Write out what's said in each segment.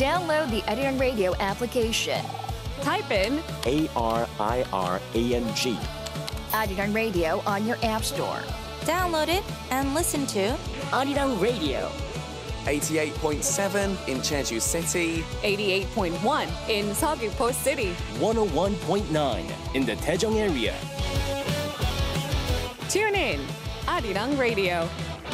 Download the Arirang Radio application. Type in ARIRANG. Arirang Radio on your app store. Download it and listen to Arirang Radio. 88.7 in Jeju City, 88.1 in Seogwipo City. 101.9 in the Daejeong area. Tune in, Arirang Radio.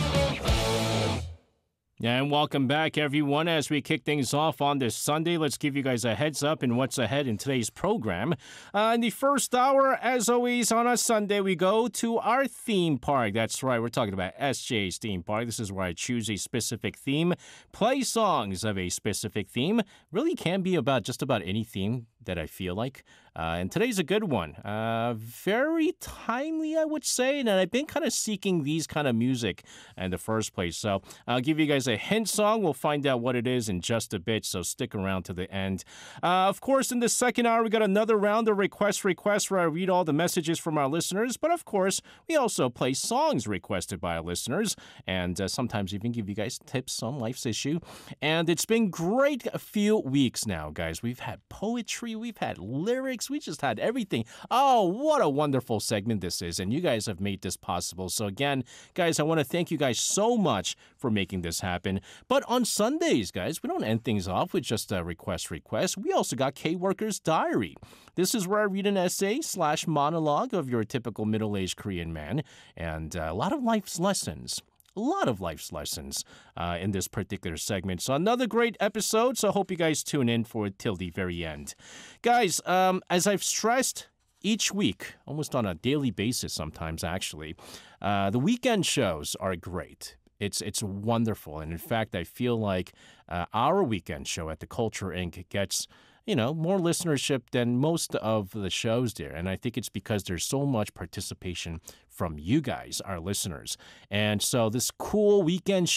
And welcome back, everyone. As we kick things off on this Sunday, let's give you guys a heads up in what's ahead in today's program. In the first hour, as always, on a Sunday, we go to our theme park. That's right, we're talking about SJ's theme park. This is where I choose a specific theme, play songs of a specific theme. Really can be about just about any theme that I feel like. And today's a good one. Very timely, I would say. And I've been kind of seeking these kind of music in the first place. So I'll give you guys a hint song. We'll find out what it is in just a bit. So stick around to the end. Of course, in the second hour, we got another round of requests where I read all the messages from our listeners. But of course, we also play songs requested by our listeners. And sometimes even give you guys tips on life's issue. And it's been great a few weeks now, guys. We've had poetry. We've had lyrics. We just had everything. Oh, what a wonderful segment this is. And you guys have made this possible. So again, guys, I want to thank you guys so much for making this happen. But on Sundays, guys, we don't end things off with just a request. We also got K-Worker's Diary. This is where I read an essay/monologue of your typical middle-aged Korean man and a lot of life's lessons. A lot of life's lessons in this particular segment. So another great episode. So I hope you guys tune in for it till the very end. Guys, as I've stressed each week, almost on a daily basis sometimes actually, the weekend shows are great. It's wonderful. And in fact, I feel like our weekend show at the Culture Inc. gets more listenership than most of the shows there. And I think it's because there's so much participation from you guys, our listeners. And so this cool weekend